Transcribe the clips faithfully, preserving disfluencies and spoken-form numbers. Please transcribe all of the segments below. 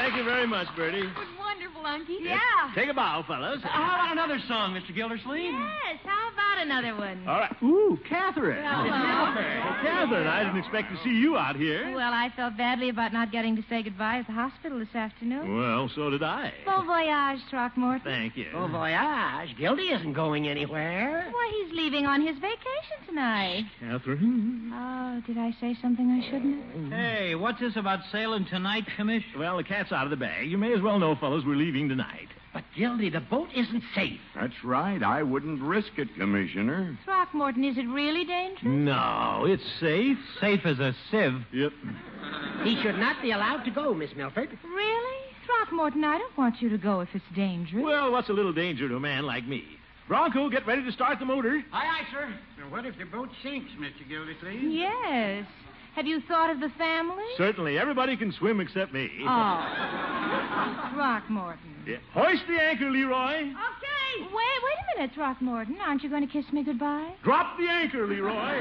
thank you very much, Bertie. It was wonderful, Unky. Yeah. Take a bow, fellas. How about another song, Mister Gildersleeve? Yes, how about another one? All right. Ooh, Catherine. Hello. Well, Catherine, I didn't expect to see you out here. Well, I felt badly about not getting to say goodbye at the hospital this afternoon. Well, so did I. Bon voyage, Throckmorton. Thank you. Bon voyage. Gildy isn't going anywhere. Why, he's leaving on his vacation tonight. Catherine? Oh, did I say something I shouldn't have? Hey, what's this about sailing tonight, Commish? Well, the cat's out of the bag. You may as well know, fellas, we're leaving tonight. But, Gildy, the boat isn't safe. That's right. I wouldn't risk it, Commissioner. Throckmorton, is it really dangerous? No, it's safe. Safe as a sieve. Yep. He should not be allowed to go, Miss Milford. Really? Throckmorton, I don't want you to go if it's dangerous. Well, what's a little danger to a man like me? Bronco, get ready to start the motor. Aye, aye, sir. Now, what if the boat sinks, Mister Gildersleeve? Yes. Have you thought of the family? Certainly. Everybody can swim except me. Oh. Throckmorton. Yeah. Hoist the anchor, Leroy. Okay. Wait, wait a minute, Throckmorton. Aren't you going to kiss me goodbye? Drop the anchor, Leroy.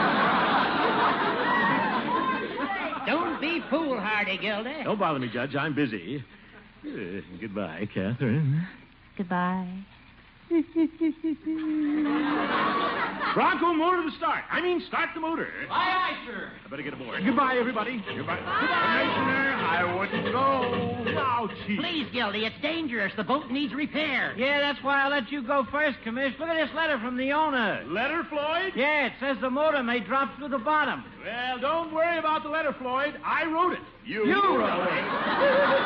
Don't be foolhardy, Gildy. Don't bother me, Judge. I'm busy. Uh, goodbye, Catherine. Goodbye. Bronco, motor to the start. I mean, start the motor. Aye, aye, sir. I better get aboard. Goodbye, everybody. Goodbye. Commissioner, I wouldn't go. Now, Chief. Please, Gildy, it's dangerous. The boat needs repair. Yeah, that's why I let you go first, Commish. Look at this letter from the owner. Letter, Floyd? Yeah, it says the motor may drop through the bottom. Well, don't worry about the letter, Floyd. I wrote it. You, You wrote it.